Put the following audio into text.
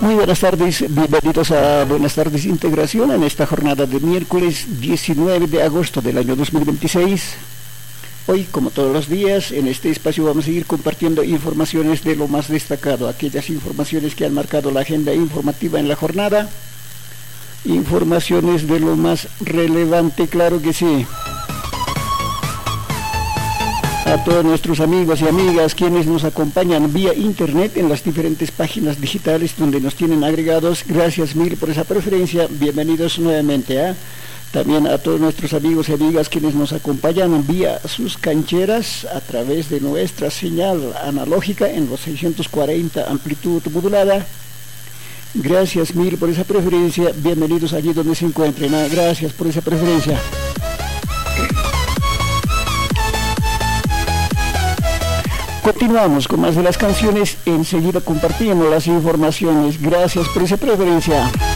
Muy buenas tardes, bienvenidos a Buenas tardes Integración en esta jornada de miércoles 19 de agosto del año 2026. Hoy, como todos los días, en este espacio vamos a seguir compartiendo informaciones de lo más destacado, aquellas informaciones que han marcado la agenda informativa en la jornada, informaciones de lo más relevante, claro que sí. A todos nuestros amigos y amigas quienes nos acompañan vía internet en las diferentes páginas digitales donde nos tienen agregados, gracias mil por esa preferencia, bienvenidos nuevamente. También a todos nuestros amigos y amigas quienes nos acompañan vía sus cancheras a través de nuestra señal analógica en los 640 amplitud modulada. Gracias mil por esa preferencia, bienvenidos allí donde se encuentren. Gracias por esa preferencia. Continuamos con más de las canciones, enseguida compartimos las informaciones. Gracias por esa preferencia.